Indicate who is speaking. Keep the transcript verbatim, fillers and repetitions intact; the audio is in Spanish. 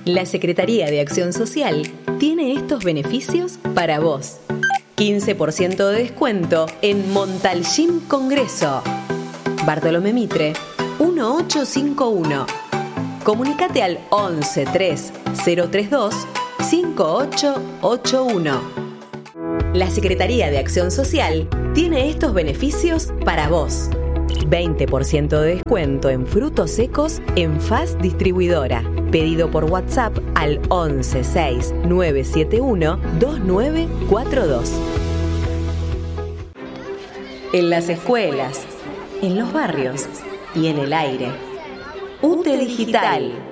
Speaker 1: La Secretaría de Acción Social tiene estos beneficios para vos. quince por ciento de descuento en Montalgym Congreso. Bartolomé Mitre, uno ocho cinco uno. Comunicate al once tres cero tres dos cinco ocho ocho uno. La Secretaría de Acción Social tiene estos beneficios para vos. veinte por ciento de descuento en frutos secos en F A S Distribuidora. Pedido por WhatsApp al once seis nueve siete uno dos nueve cuatro dos. En las escuelas, en los barrios y en el aire. U T E Digital.